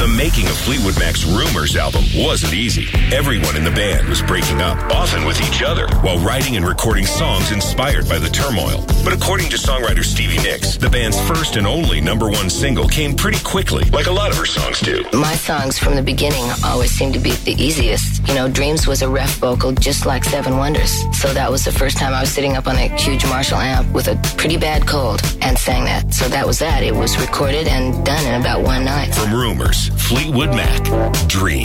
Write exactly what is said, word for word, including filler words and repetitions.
The making of Fleetwood Mac's Rumors album wasn't easy. Everyone in the band was breaking up, often with each other, while writing and recording songs inspired by the turmoil. But according to songwriter Stevie Nicks, the band's first and only number one single came pretty quickly, like a lot of her songs do. My songs from the beginning always seemed to be the easiest. You know, Dreams was a ref vocal just like Seven Wonders. So that was the first time I was sitting up on a huge Marshall amp with a pretty bad cold and sang that. So that was that. It was recorded and done in about one night. From Rumors, Fleetwood Mac, Dreams.